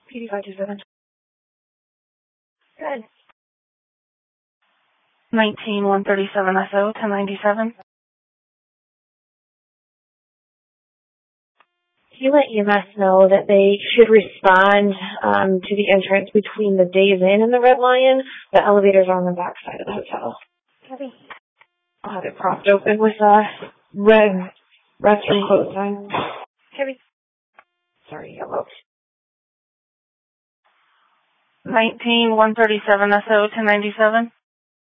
PD527. Good. 19137 SO 1097. He let EMS know that they should respond to the entrance between the Days Inn and the Red Lion. The elevators are on the back side of the hotel. Heavy. I'll have it propped open with red restroom close sign. Heavy. Sorry, yellow. 19137 SO 1097.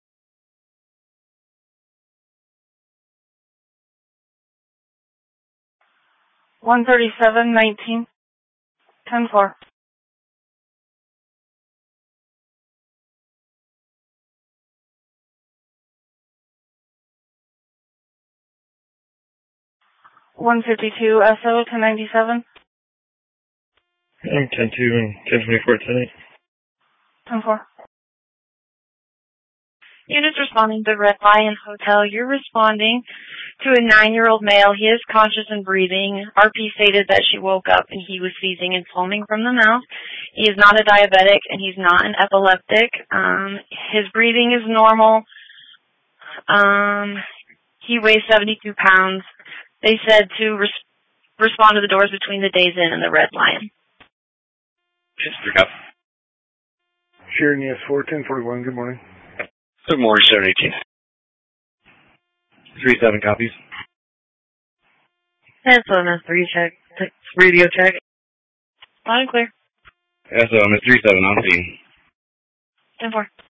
One 3719 10-4. One 52 SO 1097. 10-2 and 10-24 tonight. 10-4. Units responding to Red Lion Hotel. You're responding to a 9-year-old male. He is conscious and breathing. RP stated that she woke up and he was seizing and foaming from the mouth. He is not a diabetic and he's not an epileptic. His breathing is normal. He weighs 72 pounds. They said to respond to the doors between the Days Inn and the Red Lion. Just pick up. Sheridan, yes, 41041, good morning. Good morning, 718. 37 copies. SOMS 3 check. Radio check. Loud and clear. SOMS 37 on scene. 10-4.